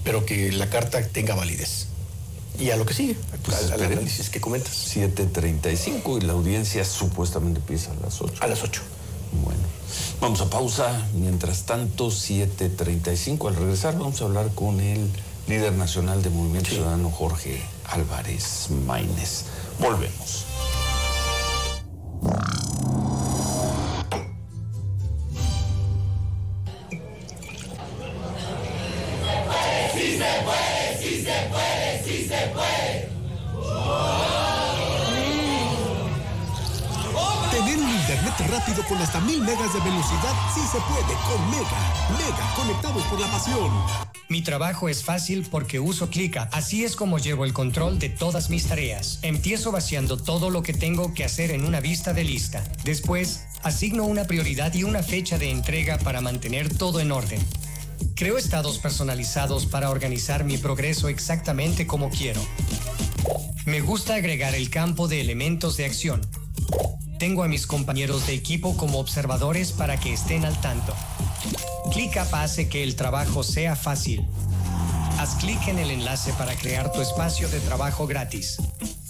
pero que la carta tenga validez. Y a lo que sigue, pues al análisis que comentas. 7:35 y la audiencia supuestamente empieza a las 8. A las 8. Bueno, vamos a pausa. Mientras tanto, 7:35. Al regresar vamos a hablar con el líder nacional de Movimiento Ciudadano, Jorge Álvarez Maínez. Volvemos. ¡Sí se puede! ¡Sí se puede! ¡Sí se puede! Tener un internet rápido con hasta 1000 megas de velocidad sí se puede con Mega, conectados por la pasión. Mi trabajo es fácil porque uso ClickUp. Así es como llevo el control de todas mis tareas. Empiezo vaciando todo lo que tengo que hacer en una vista de lista. Después, asigno una prioridad y una fecha de entrega para mantener todo en orden. Creo estados personalizados para organizar mi progreso exactamente como quiero. Me gusta agregar el campo de elementos de acción. Tengo a mis compañeros de equipo como observadores para que estén al tanto. ClickUp hace que el trabajo sea fácil. Haz clic en el enlace para crear tu espacio de trabajo gratis.